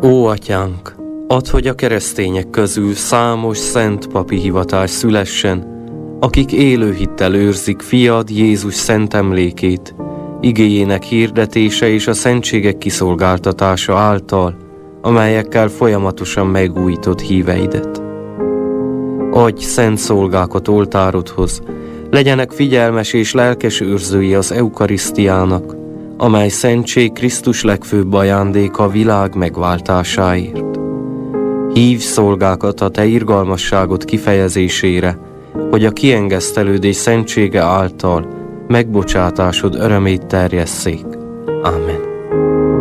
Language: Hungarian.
Ó, Atyánk, add, hogy a keresztények közül számos szent papi hivatás szülessen, akik élő hittel őrzik fiad Jézus szent emlékét, igéjének hirdetése és a szentségek kiszolgáltatása által, amelyekkel folyamatosan megújítod híveidet. Adj szent szolgákat oltárodhoz, legyenek figyelmes és lelkes őrzői az eukarisztiának, amely szentség Krisztus legfőbb ajándéka a világ megváltásáért. Hívj szolgákat a te irgalmasságot kifejezésére, hogy a kiengesztelődés szentsége által megbocsátásod örömét terjesszék. Amen.